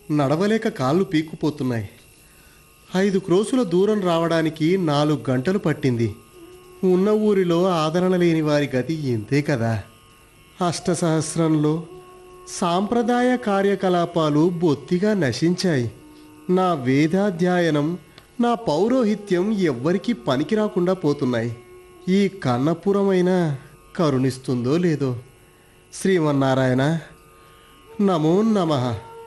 నడవలేక కాళ్ళు పీక్కుపోతున్నాయి. 5 క్రోసుల దూరం రావడానికి 4 గంటలు పట్టింది. ఉన్న ఊరిలో ఆదరణ లేని వారి గతి ఇంతే కదా. అష్టసహస్రంలో సాంప్రదాయ కార్యకలాపాలు బొత్తిగా నశించాయి. నా వేదాధ్యయనం, నా పౌరోహిత్యం ఎవ్వరికీ పనికి రాకుండా పోతున్నాయి. ఈ కన్నపురమైన కరుణిస్తుందో లేదో. శ్రీమన్నారాయణ నమో నమః.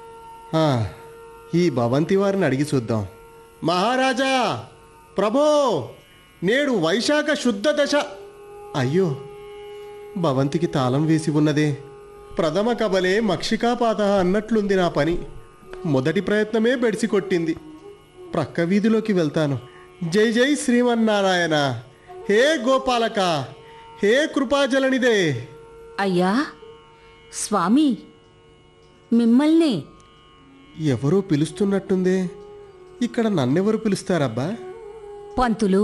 ఈ భవంతి వారిని అడిగి చూద్దాం. మహారాజా, ప్రభో, నేడు వైశాఖ శుద్ధ దశ. అయ్యో, భవంతికి తాళం వేసి ఉన్నదే. ప్రథమ కబలే మక్షికాపాత అన్నట్లుంది నా పని. మొదటి ప్రయత్నమే బెడిసి కొట్టింది. ప్రక్క వీధిలోకి వెళ్తాను. జై జై శ్రీమన్నారాయణ. హే గోపాలక, హే కృపాజలనిదే. అయ్యా స్వామి, మిమ్మల్ని ఎవరో పిలుస్తున్నట్టుందే. ఇక్కడ నన్నెవరు పిలుస్తారబ్బా? పంతులు,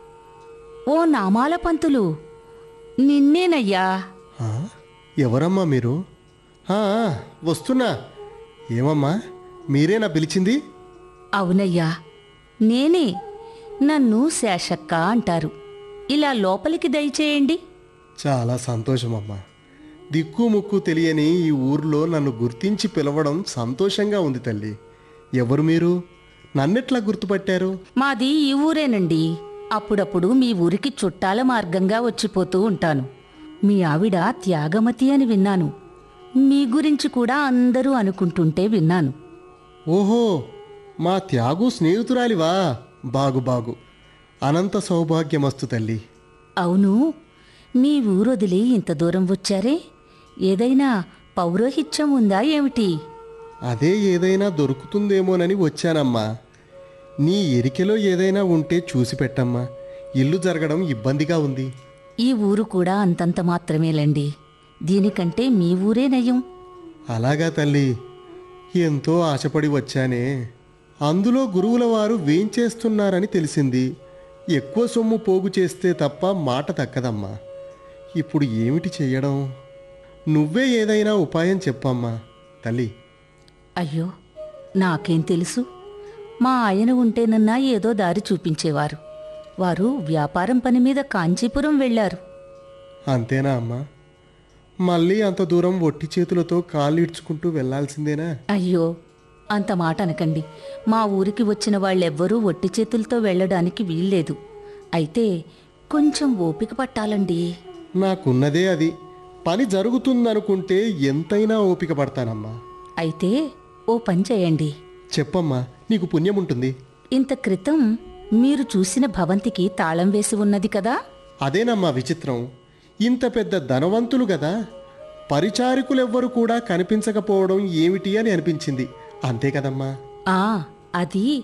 ఓ నామాల పంతులు, నిన్నేనయ్యా. ఎవరమ్మా మీరు? వస్తున్నా. ఏమమ్మా, మీరేనా పిలిచింది? అవునయ్యా, నేనే. నన్ను శేషక్క అంటారు. ఇలా లోపలికి దయచేయండి. చాలా సంతోషమమ్మా. దిక్కు ముక్కు తెలియని ఈ ఊర్లో నన్ను గుర్తించి పిలవడం సంతోషంగా ఉంది తల్లి. ఎవరు మీరు? నన్నెట్లా గుర్తుపట్టారు? మాది ఈ ఊరేనండి. అప్పుడప్పుడు మీ ఊరికి చుట్టాల మార్గంగా వచ్చిపోతూ ఉంటాను. మీ ఆవిడ త్యాగమతి అని విన్నాను. మీ గురించి కూడా అందరూ అనుకుంటుంటే విన్నాను. ఓహో, మా త్యాగు స్నేహితురాలివా? బాగు బాగు. అనంత సౌభాగ్యమస్తు తల్లి. అవును, మీ ఊరొదిలి ఇంత దూరం వచ్చారే, ఏదైనా పౌరోహిత్యం ఉందా ఏమిటి? అదే ఏదైనా దొరుకుతుందేమోనని వచ్చానమ్మా. నీ ఎరికెలో ఏదైనా ఉంటే చూసి పెట్టమ్మా. ఇల్లు జరగడం ఇబ్బందిగా ఉంది. ఈ ఊరు కూడా అంతంత మాత్రమేలండి. దీనికంటే మీ ఊరే నయం. అలాగా తల్లి, ఎంతో ఆశపడి వచ్చానే. అందులో గురువుల వారు వేంచేస్తున్నారని తెలిసింది. ఎక్కువ సొమ్ము పోగు చేస్తే తప్ప మాట తక్కదమ్మా. ఇప్పుడు ఏమిటి చెయ్యడం? నువ్వే ఏదైనా ఉపాయం చెప్పమ్మా తల్లి. అయ్యో, నాకేం తెలుసు. మా ఆయన ఉంటేనన్నా ఏదో దారి చూపించేవారు. వారు వ్యాపారం పని మీద కాంచీపురం వెళ్లారు. అంతేనా అమ్మా? మళ్ళీ అంత దూరం ఒట్టి చేతులతో కాళ్ళు ఇడ్చుకుంటూ వెళ్లాల్సిందేనా? అయ్యో, అంత మాట అనకండి. మా ఊరికి వచ్చిన వాళ్ళెవ్వరూ ఒట్టి చేతులతో వెళ్ళడానికి వీల్లేదు. అయితే కొంచెం ఓపిక పట్టాలండి. నాకున్నదే అది. పని జరుగుతుందనుకుంటే ఎంతైనా ఓపిక పడతానమ్మా. అయితే ఓ పని చేయండి. చెప్పమ్మా, నీకు పుణ్యం ఉంటుంది. ఇంత క్రితం మీరు చూసిన భవంతికి తాళం వేసి ఉన్నది కదా? అదేనమ్మా విచిత్రం. ఇంత పెద్ద ధనవంతులు కదా, పరిచారికులెవ్వరు కూడా కనిపించకపోవడం ఏమిటి అని అనిపించింది. అంతే కదమ్మా? అది